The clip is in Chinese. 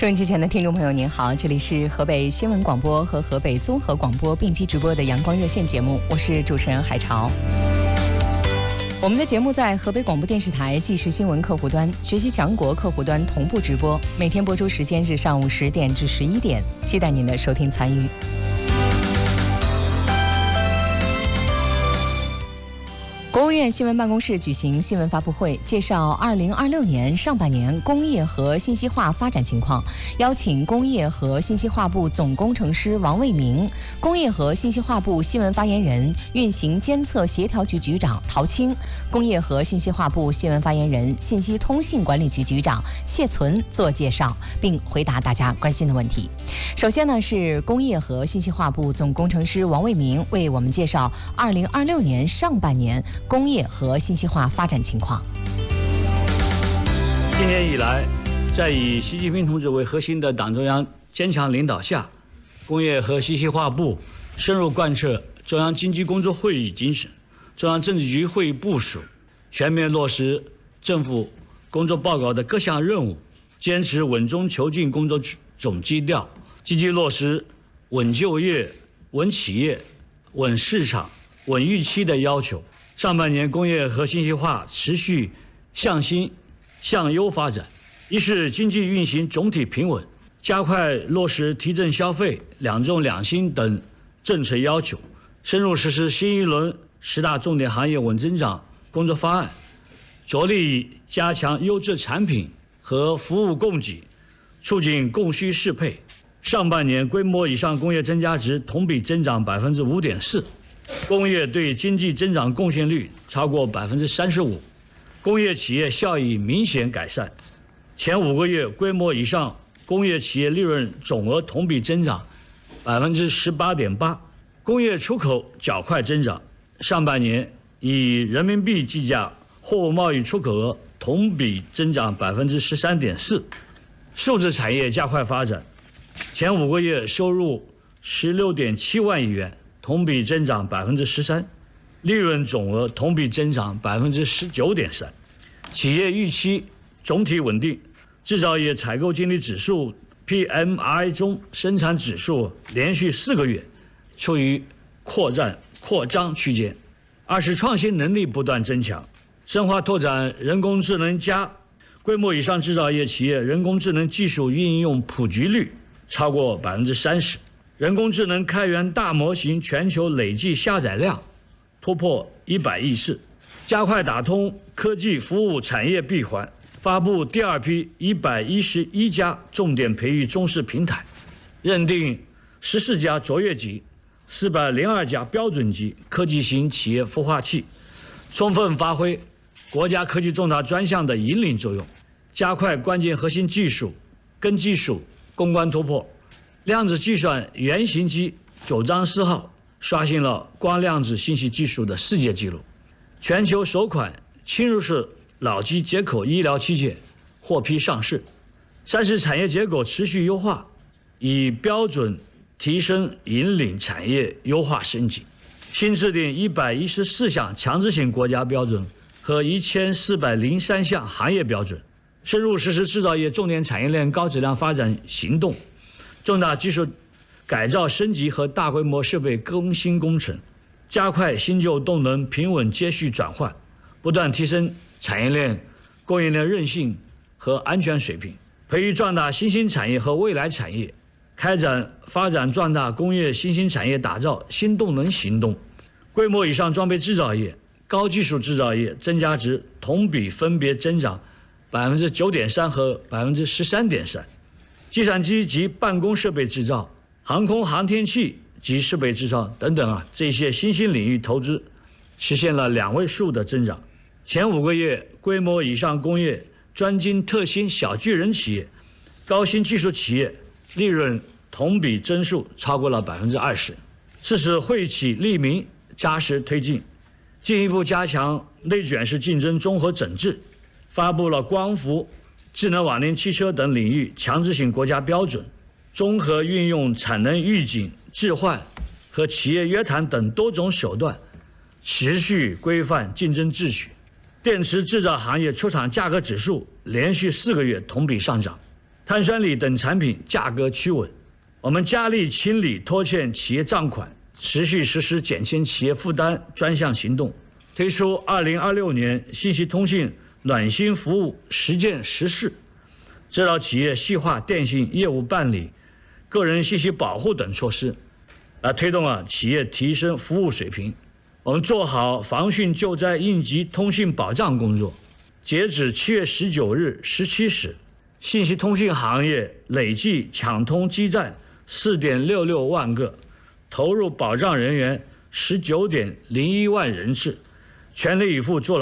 收音机前的听众朋友您好，这里是河北新闻广播和河北综合广播并机直播的阳光热线节目，我是主持人海潮。我们的节目在河北广播电视台即时新闻客户端、学习强国客户端同步直播，每天播出时间是上午10点至11点，期待您的收听参与。国务院新闻办公室举行新闻发布会，介绍2026年上半年工业和信息化发展情况，邀请工业和信息化部总工程师王卫明、工业和信息化部新闻发言人、运行监测协调局局长陶青、工业和信息化部新闻发言人、信息通信管理局局长谢存做介绍，并回答大家关心的问题。首先呢，是工业和信息化部总工程师王卫明为我们介绍2026年上半年工业和信息化发展情况。 今年以来，在以习近平同志为核心的党中央坚强领导下，工业和信息化部深入贯彻中央经济工作会议精神、中央政治局会议部署，全面落实政府工作报告的各项任务，坚持稳中求进工作总基调，积极落实稳就业、稳企业、稳市场、稳预期的要求。上半年工业和信息化持续向新向优发展，一是经济运行总体平稳，加快落实提振消费、两重两新等政策要求，深入实施新一轮10大重点行业稳增长工作方案，着力加强优质产品和服务供给，促进供需适配。上半年规模以上工业增加值同比增长5.4%，工业对经济增长贡献率超过35%，工业企业效益明显改善。前5个月规模以上工业企业利润总额同比增长18.8%，工业出口较快增长。上半年以人民币计价货物贸易出口额同比增长13.4%，数字产业加快发展。前5个月收入16.7万亿元，同比增长13%，利润总额同比增长19.3%，企业预期总体稳定。制造业采购经理指数 PMI 中生产指数连续4个月处于扩张区间。二是创新能力不断增强，深化拓展人工智能加，规模以上制造业企业人工智能技术运用普及率超过30%，人工智能开源大模型全球累计下载量突破100亿次，加快打通科技服务产业闭环，发布第2批111家重点培育中试平台，认定14家卓越级、402家标准级科技型企业孵化器，充分发挥国家科技重大专项的引领作用，加快关键核心技术、根技术攻关突破。量子计算原型机9章4号刷新了光量子信息技术的世界纪录，全球首款侵入式脑机接口医疗器械获批上市。3是产业结构持续优化，以标准提升引领产业优化升级，新制定114项强制性国家标准和1403项行业标准，深入实施制造业重点产业链高质量发展行动，重大技术改造升级和大规模设备更新工程，加快新旧动能平稳接续转换，不断提升产业链供应链韧性和安全水平，培育壮大新兴产业和未来产业，开展发展壮大工业新兴产业打造新动能行动。规模以上装备制造业、高技术制造业增加值同比分别增长9.3%和13.3%。计算机及办公设备制造、航空航天器及设备制造等等这些新兴领域投资实现了2位数的增长。前5个月规模以上工业专精特新小巨人企业、高新技术企业利润同比增速超过了20%。4是惠企利民扎实推进，进一步加强内卷式竞争综合整治，发布了光伏、智能网联汽车等领域强制性国家标准，综合运用产能预警、置换和企业约谈等多种手段，持续规范竞争秩序。电池制造行业出厂价格指数连续4个月同比上涨， 碳酸锂等产品价格趋稳。我们加力清理拖欠企业账款，持续实施减轻企业负担专项行动，推出2026年信息通信暖心服务实践实事，指导企业细化电信业务办理、个人信息保护等措施，推动企业提升服务水平。我们做好防汛救灾应急通信保障工作。截止7月19日17时，信息通信行业累计抢通基站4.66万个，投入保障人员19.01万人次，全力以赴做了